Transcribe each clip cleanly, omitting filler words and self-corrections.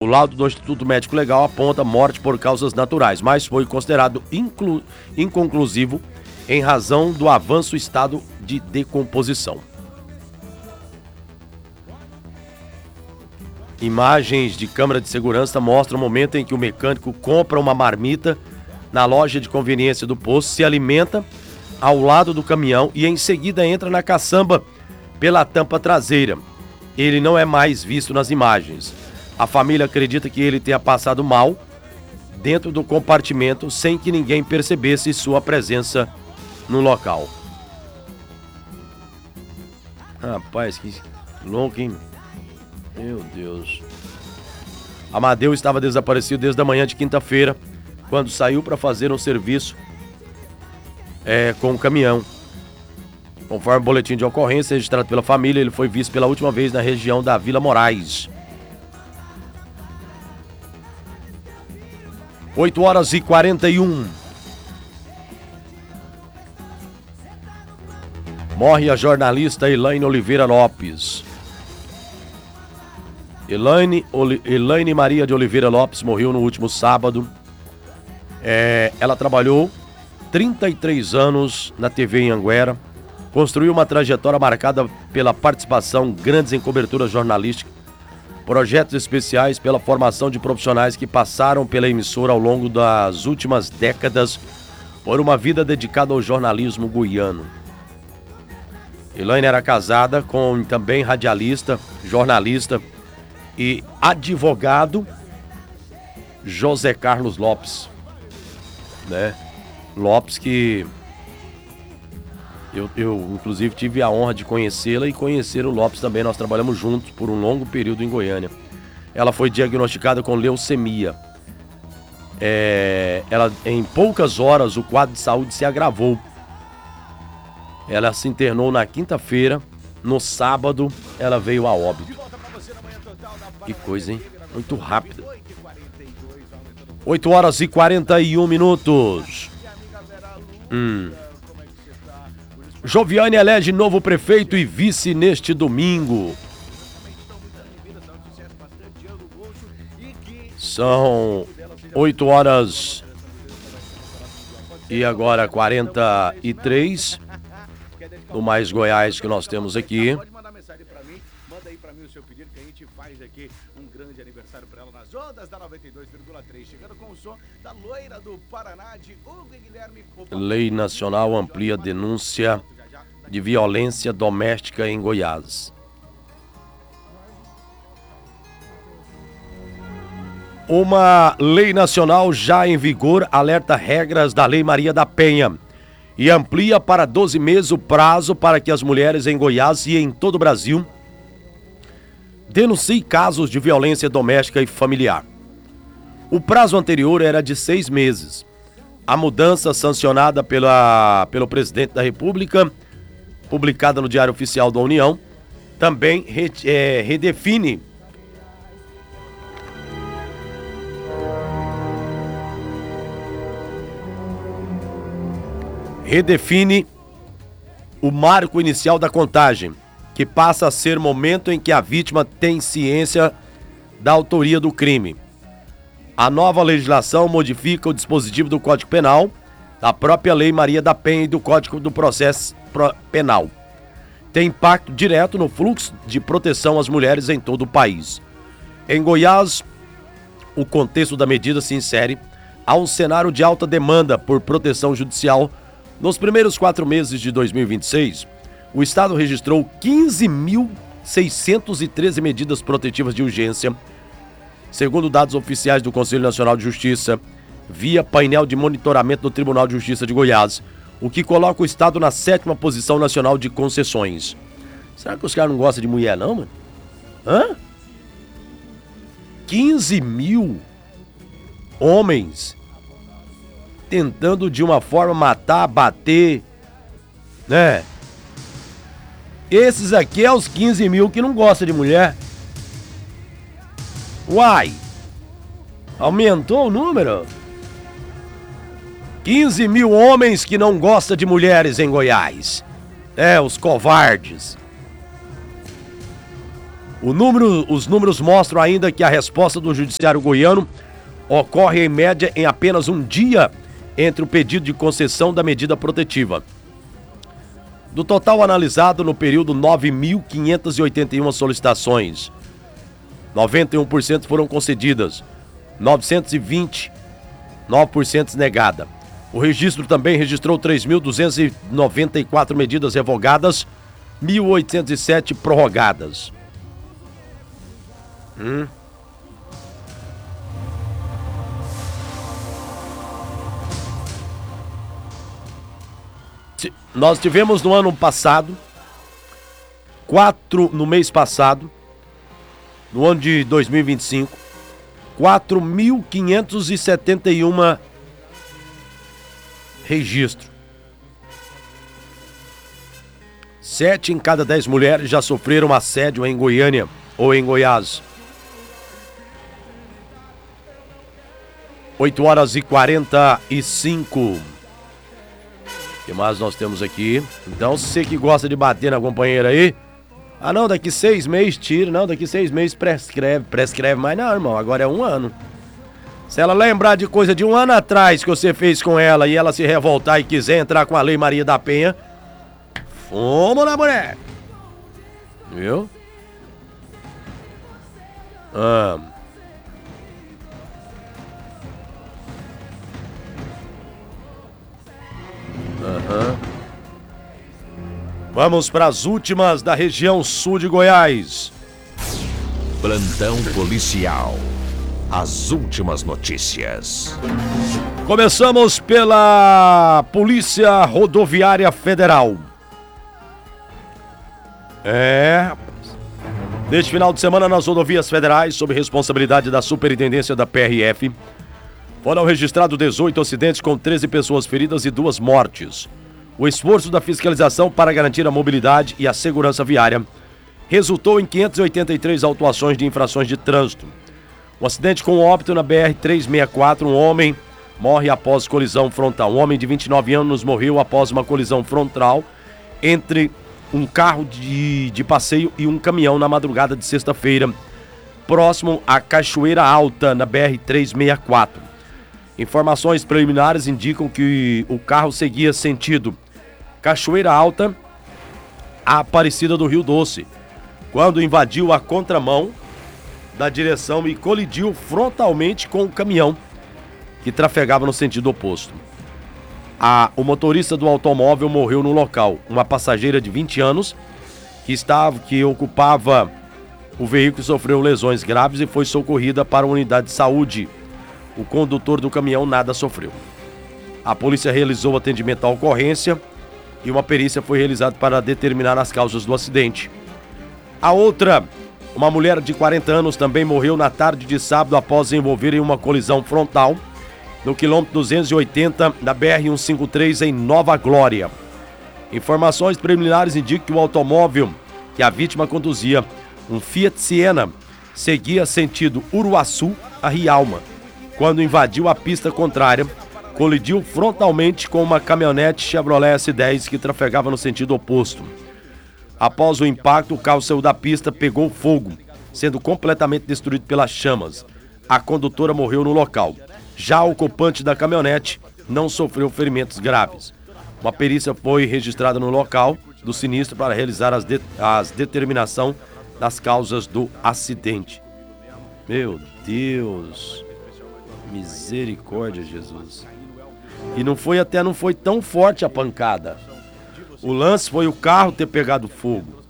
laudo do Instituto Médico Legal aponta morte por causas naturais, mas foi considerado inconclusivo em razão do avanço estado de decomposição. Imagens de câmera de segurança mostram o momento em que o mecânico compra uma marmita na loja de conveniência do posto, se alimenta ao lado do caminhão e em seguida entra na caçamba pela tampa traseira. Ele não é mais visto nas imagens. A família acredita que ele tenha passado mal dentro do compartimento sem que ninguém percebesse sua presença no local. Rapaz, que louco, hein? Meu Deus. Amadeu estava desaparecido desde a manhã de quinta-feira, quando saiu para fazer um serviço com o caminhão. Conforme o boletim de ocorrência registrado pela família, ele foi visto pela última vez na região da Vila Moraes. 8h41. Morre a jornalista Elaine Oliveira Lopes. Elaine Maria de Oliveira Lopes morreu no último sábado. Ela trabalhou 33 anos na TV em Anguera, construiu uma trajetória marcada pela participação grandes em cobertura jornalística, projetos especiais, pela formação de profissionais que passaram pela emissora ao longo das últimas décadas por uma vida dedicada ao jornalismo goiano. Elaine era casada com também radialista, jornalista e advogado José Carlos Lopes, né? Lopes, que eu inclusive tive a honra de conhecê-la e conhecer o Lopes também. Nós trabalhamos juntos por um longo período em Goiânia. Ela foi diagnosticada com leucemia. Em poucas horas o quadro de saúde se agravou. Ela se internou na quinta-feira. No sábado ela veio a óbito. Que coisa, hein? Muito rápido. 8h41. Joviane elege novo prefeito e vice neste domingo. São 8h e agora 43. O Mais Goiás que nós temos aqui. Pode mandar mensagem pra mim, manda aí pra mim o seu pedido que a gente faz aqui um grande aniversário pra ela nas ondas da 92,3, chegando com o som da loira do Paraná de Hugo e Guilherme. Lei Nacional amplia denúncia de violência doméstica em Goiás. Uma lei nacional já em vigor alerta regras da Lei Maria da Penha e amplia para 12 meses o prazo para que as mulheres em Goiás e em todo o Brasil denunciem casos de violência doméstica e familiar. O prazo anterior era de 6 meses. A mudança sancionada pelo presidente da República, publicada no Diário Oficial da União, também redefine o marco inicial da contagem, que passa a ser o momento em que a vítima tem ciência da autoria do crime. A nova legislação modifica o dispositivo do Código Penal, da própria Lei Maria da Penha e do Código do Processo Penal. Tem impacto direto no fluxo de proteção às mulheres em todo o país. Em Goiás, o contexto da medida se insere a um cenário de alta demanda por proteção judicial. Nos primeiros 4 meses de 2026, o Estado registrou 15.613 medidas protetivas de urgência, segundo dados oficiais do Conselho Nacional de Justiça, via painel de monitoramento do Tribunal de Justiça de Goiás, o que coloca o Estado na 7ª posição nacional de concessões. Será que os caras não gostam de mulher, não, mano? 15 mil homens tentando de uma forma matar, bater, né? Esses aqui é os 15 mil que não gostam de mulher. Uai! Aumentou o número? 15 mil homens que não gostam de mulheres em Goiás. Os covardes. Os números mostram ainda que a resposta do judiciário goiano ocorre em média em apenas um dia entre o pedido de concessão da medida protetiva. Do total analisado no período, 9.581 solicitações, 91% foram concedidas, 920, 9% negada. O registro também registrou 3.294 medidas revogadas, 1.807 prorrogadas. Nós tivemos no ano passado, no mês passado, no ano de 2025, 4.571 registros. 7 em cada 10 mulheres já sofreram assédio em Goiânia ou em Goiás. 8h45. O que mais nós temos aqui? Então, você que gosta de bater na companheira aí, não, daqui 6 meses tira, não, daqui 6 meses prescreve, mas não, irmão, agora é 1 ano. Se ela lembrar de coisa de 1 ano atrás que você fez com ela e ela se revoltar e quiser entrar com a Lei Maria da Penha, fomos na mulher. Viu? Vamos para as últimas da região sul de Goiás. Plantão policial. As últimas notícias. Começamos pela Polícia Rodoviária Federal. Neste final de semana, nas rodovias federais, sob responsabilidade da Superintendência da PRF, foram registrados 18 acidentes com 13 pessoas feridas e 2 mortes. O esforço da fiscalização para garantir a mobilidade e a segurança viária resultou em 583 autuações de infrações de trânsito. Um acidente com óbito na BR-364, um homem morre após colisão frontal. Um homem de 29 anos morreu após uma colisão frontal entre um carro de passeio e um caminhão na madrugada de sexta-feira, próximo à Cachoeira Alta, na BR-364. Informações preliminares indicam que o carro seguia sentido Cachoeira Alta, a Aparecida do Rio Doce, quando invadiu a contramão da direção e colidiu frontalmente com o caminhão que trafegava no sentido oposto. O motorista do automóvel morreu no local. Uma passageira de 20 anos que ocupava o veículo sofreu lesões graves e foi socorrida para a unidade de saúde. O condutor do caminhão nada sofreu. A polícia realizou atendimento à ocorrência e uma perícia foi realizada para determinar as causas do acidente. A outra, uma mulher de 40 anos, também morreu na tarde de sábado após se envolver em uma colisão frontal no quilômetro 280 da BR-153 em Nova Glória. Informações preliminares indicam que o automóvel que a vítima conduzia, um Fiat Siena, seguia sentido Uruaçu a Rialma, quando invadiu a pista contrária, colidiu frontalmente com uma caminhonete Chevrolet S10 que trafegava no sentido oposto. Após o impacto, o carro saiu da pista, pegou fogo, sendo completamente destruído pelas chamas. A condutora morreu no local. Já o ocupante da caminhonete não sofreu ferimentos graves. Uma perícia foi registrada no local do sinistro para realizar as determinação das causas do acidente. Meu Deus! Misericórdia, Jesus. E não foi tão forte a pancada. O lance foi o carro ter pegado fogo.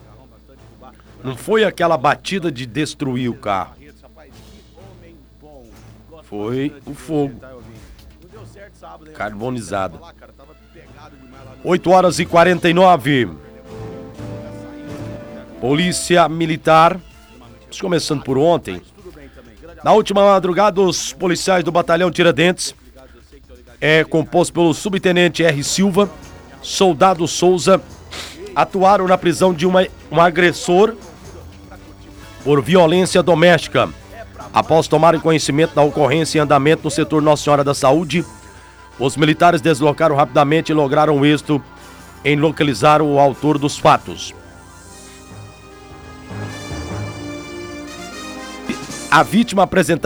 Não foi aquela batida de destruir o carro. Foi o fogo. Carbonizado. 8h49. Polícia Militar. Começando por ontem. Na última madrugada, os policiais do Batalhão Tiradentes, composto pelo subtenente R. Silva, soldado Souza, atuaram na prisão de um agressor por violência doméstica. Após tomarem conhecimento da ocorrência em andamento no setor Nossa Senhora da Saúde, os militares deslocaram rapidamente e lograram êxito em localizar o autor dos fatos. A vítima apresentava